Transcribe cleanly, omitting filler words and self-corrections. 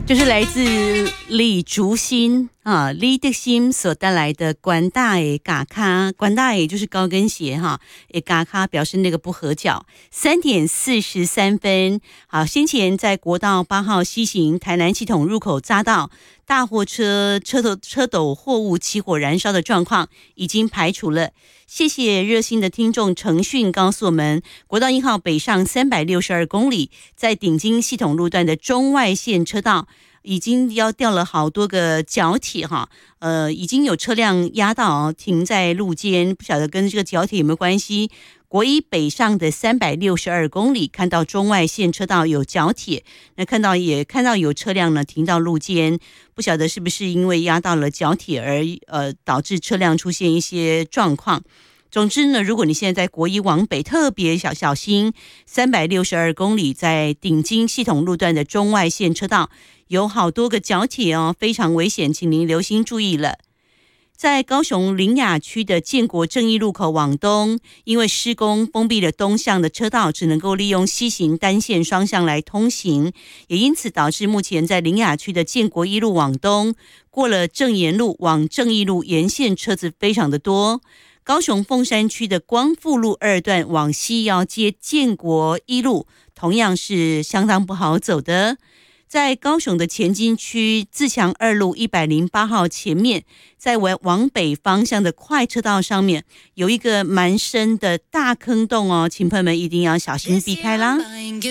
就是来自李竹新李德新所带来的关大的嘎卡，关大也就是高跟鞋嘎卡表示那个不合脚。3点43分，好，先前在国道8号西行台南系统入口匝道，大货车斗货物起火燃烧的状况已经排除了。谢谢热心的听众程讯告诉我们，国道1号北上362公里，在顶金系统路段的中外线车道已经要掉了好多个角铁已经有车辆压到停在路肩，不晓得跟这个角铁有没有关系。国一北上的362公里，看到中外线车道有角铁，那看到有车辆呢停到路肩，不晓得是不是因为压到了角铁而导致车辆出现一些状况。总之呢，如果你现在在国一往北，特别小心362公里在顶金系统路段的中外线车道有好多个角铁非常危险，请您留心注意了。在高雄苓雅区的建国正义路口往东，因为施工封闭了东向的车道，只能够利用西行单线双向来通行，也因此导致目前在苓雅区的建国一路往东，过了正言路往正义路沿线车子非常的多。高雄凤山区的光复路2段往西要接建国一路，同样是相当不好走的。在高雄的前金区自强2路108号前面，在往北方向的快车道上面有一个蛮深的大坑洞请朋友们一定要小心避开啦。